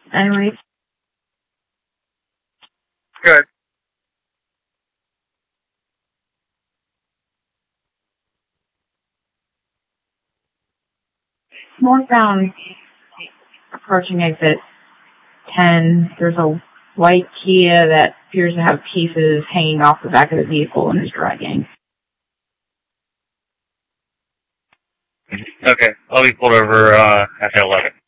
Anyways. Good. Northbound, approaching exit 10, there's a white Kia that appears to have pieces hanging off the back of the vehicle and is dragging. Okay, I'll be pulled over after 11.